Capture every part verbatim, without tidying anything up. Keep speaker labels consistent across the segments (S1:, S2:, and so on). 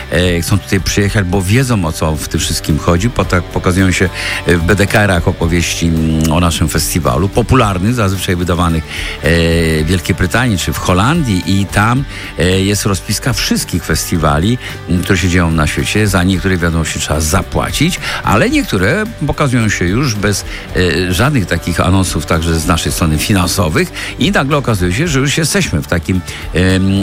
S1: e, chcą tutaj przyjechać, bo wiedzą, o co w tym wszystkim chodzi. Po tak pokazują się w B D K R-ach opowieści o naszym festiwalu, popularnych, zazwyczaj wydawanych e, w Wielkiej Brytanii czy w Holandii, i tam e, jest rozpiska wszystkich festiwali, które się dzieją na świecie. Za niektóre wiadomości trzeba zapłacić, ale niektóre pokazują się już bez e, żadnych takich anonsów, także z naszej strony finansowych, i nagle okazuje się, że już jesteśmy w takim e,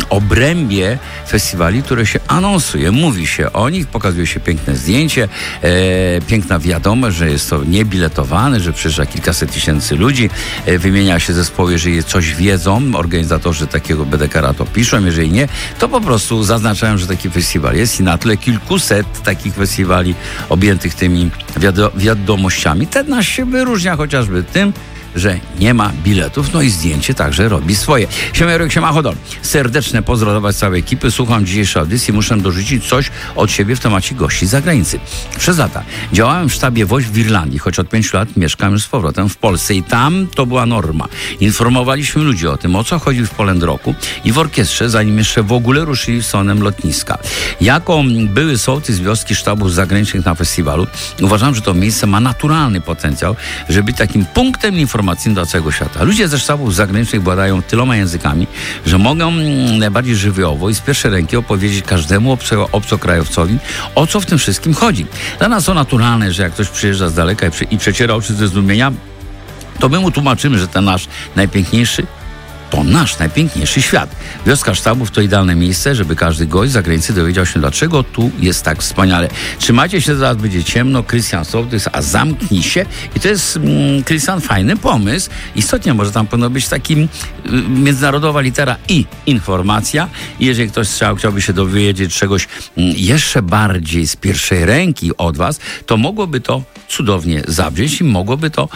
S1: obrębie festiwali, które się anonsuje, mówi się o nich, pokazuje się piękne zdjęcie, e, piękna wiadomość, że jest to niebiletowane, że przyjeżdża kilkaset tysięcy ludzi, e, wymienia się zespoły, jeżeli coś wiedzą, organizatorzy takiego B D K R-a to piszą, jeżeli nie, to po prostu zaznaczają, że taki festiwal jest, i na tle kilkuset takich festiwali objętych tymi wiado- wiadomościami ten nasz się wyróżnia chociażby tym, że nie ma biletów, no i zdjęcie także robi swoje. Siema Jarek, siema Hodol. Serdeczne pozdrowienia całej ekipy. Słucham dzisiejszej audycji. Muszę dorzucić coś od siebie w temacie gości z zagranicy. Przez lata działałem w sztabie wojsk w Irlandii, choć od pięciu lat mieszkam już z powrotem w Polsce i tam to była norma. Informowaliśmy ludzi o tym, o co chodzi w Poland Rocku i w orkiestrze, zanim jeszcze w ogóle ruszyli w stronę lotniska. Jako były sołtys z wioski sztabów zagranicznych na festiwalu, uważam, że to miejsce ma naturalny potencjał, żeby być takim punktem informacji dla całego świata. Ludzie ze sztabów zagranicznych władają tyloma językami, że mogą najbardziej żywiołowo i z pierwszej ręki opowiedzieć każdemu obco, obcokrajowcowi, o co w tym wszystkim chodzi. Dla nas to naturalne, że jak ktoś przyjeżdża z daleka i, przy, i przeciera oczy ze zdumienia, to my mu tłumaczymy, że ten nasz najpiękniejszy to nasz najpiękniejszy świat. Wioska sztabów to idealne miejsce, żeby każdy gość z zagranicy dowiedział się, dlaczego tu jest tak wspaniale. Trzymajcie się, zaraz będzie ciemno. Krystian Sołtys, a zamknij się. I to jest, Krystian, mm, fajny pomysł. Istotnie może tam powinno być takim y, międzynarodowa litera I, informacja. I jeżeli ktoś chciał, chciałby się dowiedzieć czegoś y, jeszcze bardziej z pierwszej ręki od was, to mogłoby to cudownie zabrzmieć i mogłoby to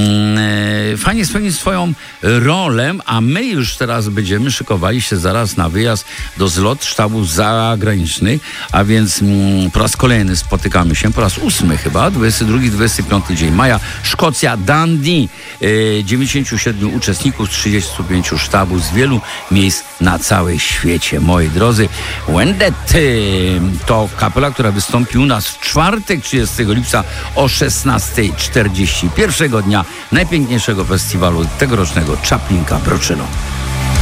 S1: y, fajnie spełnić swoją rolę, a my już teraz będziemy szykowali się zaraz na wyjazd do zlot sztabów zagranicznych, a więc mm, po raz kolejny spotykamy się, po raz ósmy chyba, dwudziesty drugi dwudziesty piąty dzień maja, Szkocja, Dundee, yy, dziewięćdziesięciu siedmiu uczestników, trzydziestu pięciu sztabów z wielu miejsc na całym świecie. Moi drodzy, Wendet to kapela, która wystąpi u nas w czwartek, trzydziestego lipca o szesnasta czterdzieści, pierwszego dnia najpiękniejszego festiwalu tegorocznego Czaplinka Broczyno.